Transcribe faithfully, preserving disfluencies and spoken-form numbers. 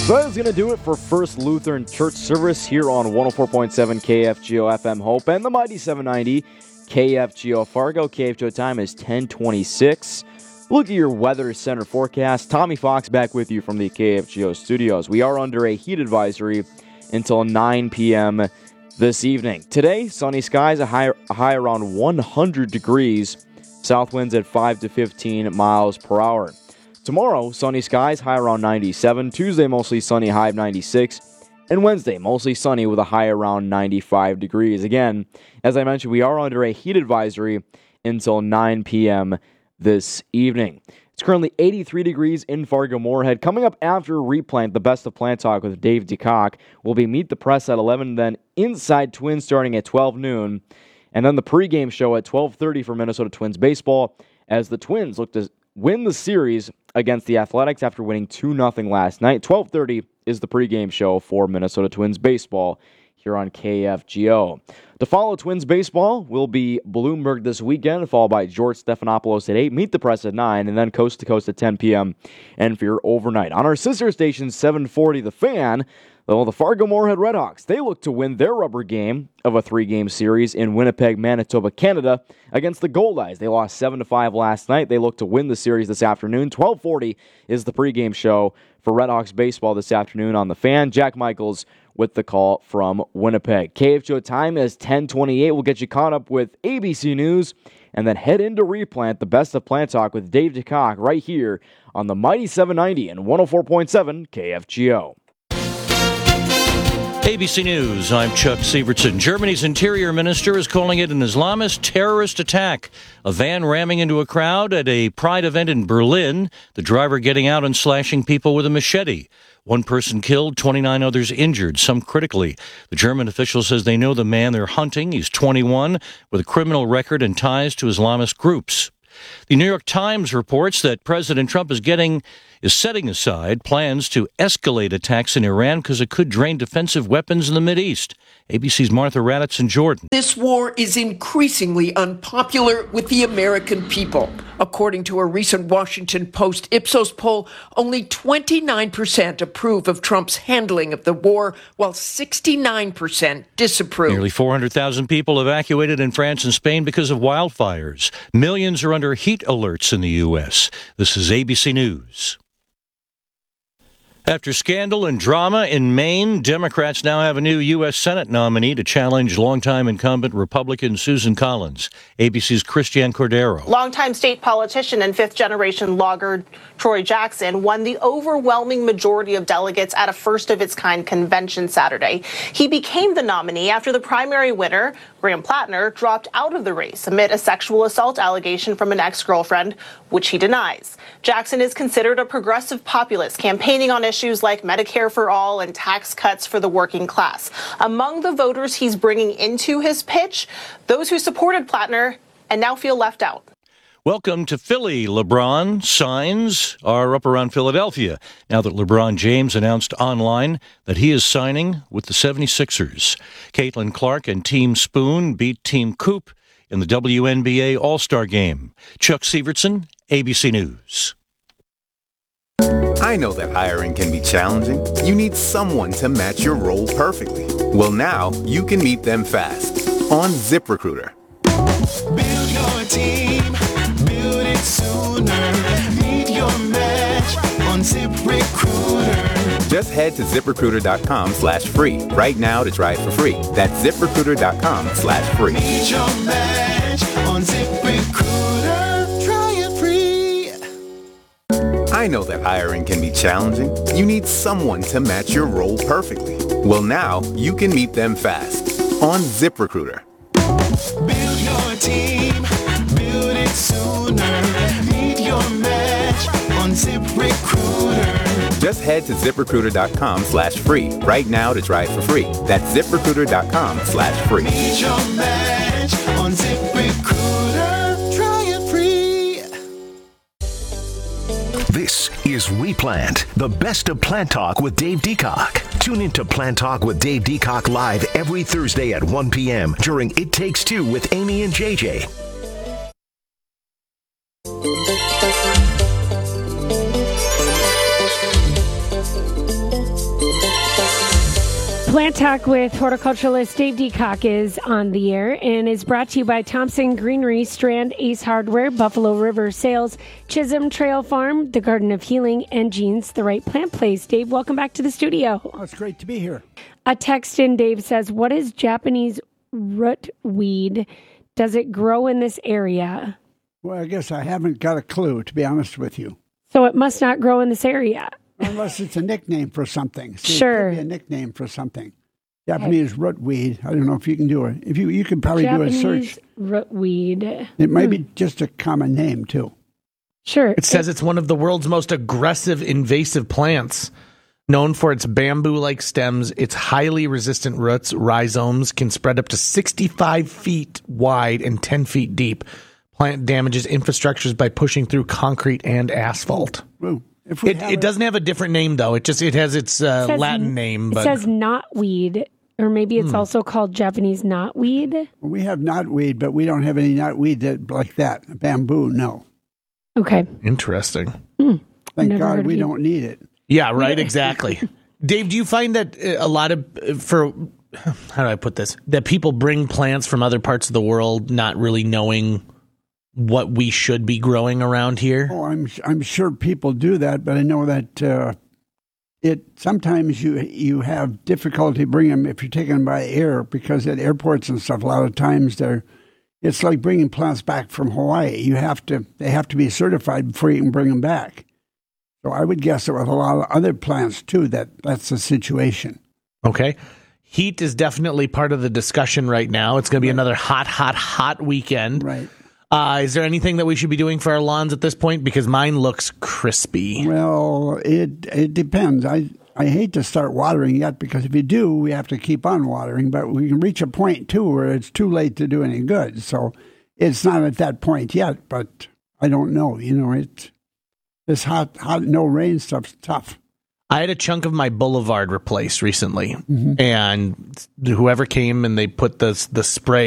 So that is going to do it for First Lutheran Church service here on one oh four point seven K F G O F M Hope and the mighty seven ninety K F G O Fargo. K F G O time is ten twenty-six. Look at your Weather Center forecast. Tommy Fox back with you from the K F G O studios. We are under a heat advisory until nine p.m. this evening. Today, sunny skies, a high, a high around one hundred degrees. South winds at five to fifteen miles per hour. Tomorrow, sunny skies, high around ninety-seven. Tuesday, mostly sunny, high of ninety-six. And Wednesday, mostly sunny with a high around ninety-five degrees. Again, as I mentioned, we are under a heat advisory until nine p.m. this evening. It's currently eighty-three degrees in Fargo-Moorhead. Coming up after Replant, the Best of Plant Talk with Dave DeCock, will be Meet the Press at eleven, then Inside Twins starting at twelve noon. And then the pregame show at twelve thirty for Minnesota Twins baseball as the Twins look to win the series against the Athletics after winning two nothing last night. twelve thirty is the pregame show for Minnesota Twins baseball here on K F G O. To follow Twins baseball will be Bloomberg this weekend, followed by George Stephanopoulos at eight, Meet the Press at nine, and then Coast to Coast at ten p.m. and for your overnight. On our sister station, seven forty The Fan, well, the Fargo-Moorhead Redhawks, they look to win their rubber game of a three-game series in Winnipeg, Manitoba, Canada, against the Goldeyes. They lost seven to five last night. They look to win the series this afternoon. twelve forty is the pregame show for Redhawks baseball this afternoon on The Fan. Jack Michaels with the call from Winnipeg. K F G O time is ten twenty-eight. We'll get you caught up with A B C News and then head into Replant, the Best of Plant Talk with Dave DeCock right here on the mighty seven ninety and one oh four point seven K F G O. A B C News, I'm Chuck Sievertson. Germany's interior minister is calling it an Islamist terrorist attack. A van ramming into a crowd at a pride event in Berlin, the driver getting out and slashing people with a machete. One person killed, twenty-nine others injured, some critically. The German official says they know the man they're hunting. He's twenty-one, with a criminal record and ties to Islamist groups. The New York Times reports that President Trump is getting is setting aside plans to escalate attacks in Iran because it could drain defensive weapons in the Mideast. A B C's Martha Raddatz in Jordan. This war is increasingly unpopular with the American people. According to a recent Washington Post Ipsos poll, only twenty-nine percent approve of Trump's handling of the war, while sixty-nine percent disapprove. Nearly four hundred thousand people evacuated in France and Spain because of wildfires. Millions are under heat alerts in the U S. This is A B C News. After scandal and drama in Maine, Democrats now have a new U S. Senate nominee to challenge longtime incumbent Republican Susan Collins. A B C's Christiane Cordero. Longtime state politician and fifth-generation logger Troy Jackson won the overwhelming majority of delegates at a first-of-its-kind convention Saturday. He became the nominee after the primary winner, Graham Plattner, dropped out of the race amid a sexual assault allegation from an ex-girlfriend, which he denies. Jackson is considered a progressive populist, campaigning on issues like Medicare for all and tax cuts for the working class. Among the voters he's bringing into his pitch, those who supported Plattner and now feel left out. Welcome to Philly, LeBron. Signs are up around Philadelphia now that LeBron James announced online that he is signing with the seventy-sixers. Caitlin Clark and Team Spoon beat Team Coop in the W N B A All-Star Game. Chuck Sievertson, A B C News. I know that hiring can be challenging. You need someone to match your role perfectly. Well, now you can meet them fast on ZipRecruiter. Build your team, build it sooner. Meet your match on ZipRecruiter. Just head to ZipRecruiter.com slash free right now to try it for free. That's ZipRecruiter.com slash free. Meet your match on ZipRecruiter. Try it free. I know that hiring can be challenging. You need someone to match your role perfectly. Well, now you can meet them fast on ZipRecruiter. Build your team, build it sooner. Meet your match on ZipRecruiter. Just head to ZipRecruiter.com slash free right now to try it for free. That's ZipRecruiter.com slash free. Meet your match on ZipRecruiter. Try it free. This is Replant, the best of Plant Talk with Dave DeCock. Tune into Plant Talk with Dave DeCock live every Thursday at one p.m. during It Takes Two with Amy and J J. Plant Talk with horticulturalist Dave Deacock is on the air and is brought to you by Thompson Greenery, Strand, Ace Hardware, Buffalo River Sales, Chisholm Trail Farm, the Garden of Healing, and Jeans, the right plant place. Dave, welcome back to the studio. Oh, it's great to be here. A text in, Dave says, what is Japanese rootweed? Does it grow in this area? Well, I guess I haven't got a clue, to be honest with you. So it must not grow in this area. Unless it's a nickname for something. See, sure. It could be a nickname for something. Japanese okay. rootweed. I don't know if you can do it. If you you can probably Japanese do a search. Rootweed. It might hmm. be just a common name, too. Sure. It says it's one of the world's most aggressive invasive plants. Known for its bamboo-like stems, its highly resistant roots, rhizomes, can spread up to sixty-five feet wide and ten feet deep. Plant damages infrastructures by pushing through concrete and asphalt. Ooh. If It, it doesn't have a different name, though. It just it has its uh, it says, Latin name. But it says knotweed, or maybe it's hmm. also called Japanese knotweed. We have knotweed, but we don't have any knotweed that like that. Bamboo, no. Okay. Interesting. Hmm. Thank Never God we don't need it. Yeah, right, exactly. Dave, do you find that a lot of, for, how do I put this, that people bring plants from other parts of the world not really knowing what we should be growing around here? Oh, I'm I'm sure people do that, but I know that uh, it sometimes you you have difficulty bringing them if you're taking them by air, because at airports and stuff, a lot of times they're it's like bringing plants back from Hawaii. You have to they have to be certified before you can bring them back. So I would guess that with a lot of other plants too, that that's the situation. Okay. Heat is definitely part of the discussion right now. It's going to be right. another hot, hot, hot weekend. Right. Uh, is there anything that we should be doing for our lawns at this point? Because mine looks crispy. Well, it it depends. I, I hate to start watering yet, because if you do, we have to keep on watering. But we can reach a point, too, where it's too late to do any good. So it's not at that point yet, but I don't know. You know, it's this hot, hot no rain stuff's tough. I had a chunk of my boulevard replaced recently, mm-hmm. and whoever came and they put the the spray